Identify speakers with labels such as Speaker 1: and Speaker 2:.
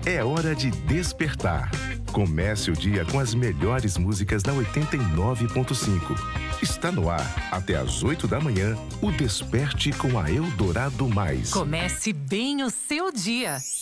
Speaker 1: É hora de despertar. Comece o dia com as melhores músicas da 89.5. Está no ar, até às 8 da manhã, o Desperte com a Eldorado Mais.
Speaker 2: Comece bem o seu dia.